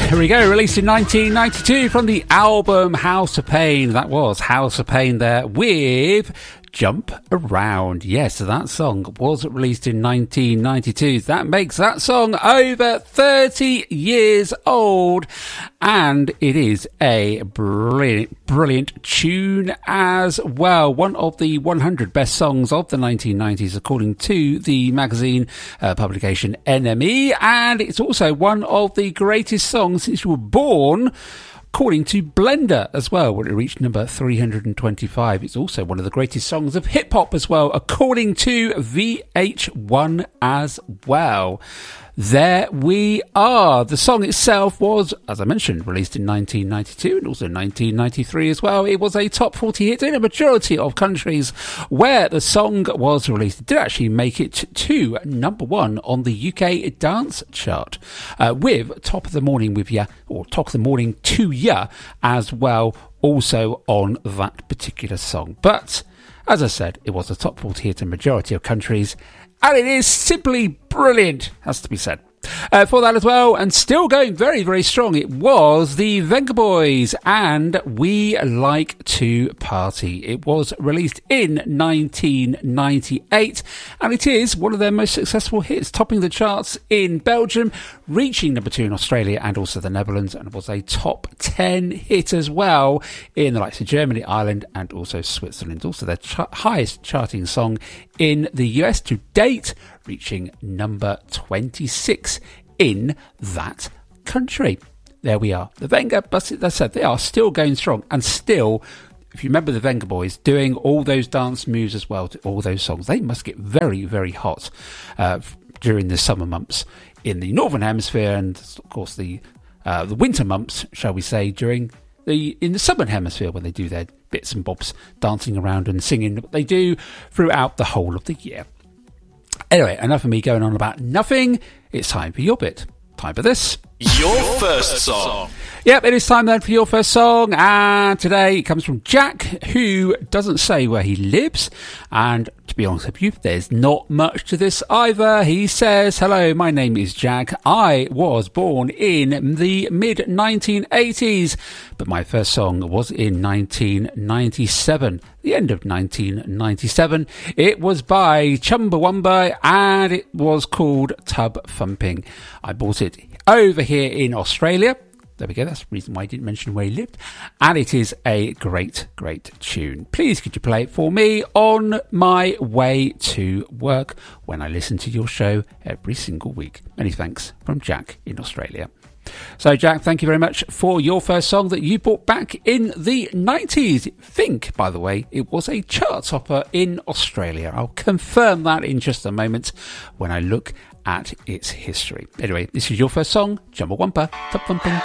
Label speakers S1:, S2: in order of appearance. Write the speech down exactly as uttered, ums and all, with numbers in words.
S1: Here we go, released in nineteen ninety-two from the album House of Pain. That was House of Pain there with Jump Around. Yes, that song was released in nineteen ninety-two. That makes that song over thirty years old. And it is a brilliant, brilliant tune as well. One of the one hundred best songs of the nineteen nineties, according to the magazine uh, publication N M E. And it's also one of the greatest songs since you were born, according to Blender as well, where it reached number three hundred twenty-five. It's also one of the greatest songs of hip-hop as well, according to V H one as well. There we are. The song itself was, as I mentioned, released in nineteen ninety-two and also nineteen ninety-three as well. It was a top forty hit in a majority of countries where the song was released. It did actually make it to number one on the U K dance chart, uh, with Top of the Morning with Ya, or Top of the Morning to Ya as well, also on that particular song. But as I said, it was a top forty hit in a majority of countries, and it is simply brilliant, has to be said. Uh, for that as well, and still going very, very strong, it was the Vengaboys and We Like to Party. It was released in nineteen ninety-eight, and it is one of their most successful hits, topping the charts in Belgium, reaching number two in Australia and also the Netherlands, and was a top ten hit as well in the likes of Germany, Ireland, and also Switzerland. Also their ch- highest charting song in the U S to date, reaching number twenty-six in that country. There we are. The Venga, but as I said, they are still going strong, and still, if you remember the Vengaboys doing all those dance moves as well to all those songs, they must get very, very hot uh, during the summer months in the Northern Hemisphere, and of course the uh, the winter months, shall we say, during the in the Southern Hemisphere, when they do their bits and bobs, dancing around and singing what they do throughout the whole of the year. Anyway, enough of me going on about nothing. It's time for your bit. Time for this.
S2: Your first song.
S1: Yep, it is time then for your first song, and today it comes from Jack, who doesn't say where he lives, and to be honest with you, there's not much to this either. He says, hello, my name is Jack. I was born in the mid nineteen eighties, but my first song was in nineteen ninety-seven, the end of nineteen ninety-seven. It was by Chumbawamba, and it was called Tub Thumping. I bought it over here in Australia. There we go, that's the reason why I didn't mention where he lived. And it is a great, great tune. Please could you play it for me on my way to work when I listen to your show every single week. Many thanks from Jack in Australia. So Jack, thank you very much for your first song that you brought back in the nineties. I think, by the way, it was a chart topper in Australia. I'll confirm that in just a moment when I look at its history. Anyway, this is your first song, Chumbawamba, Tub Thumping.